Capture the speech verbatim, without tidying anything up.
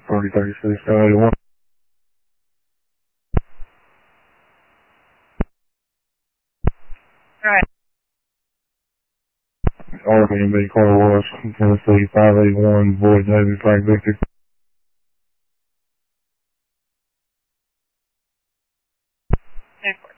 thirty thirty-six, seven eighty-one. Alright. Airbnb Car Wash, Tennessee, five eighty-one, Void Navy, Frank Victor. Airport.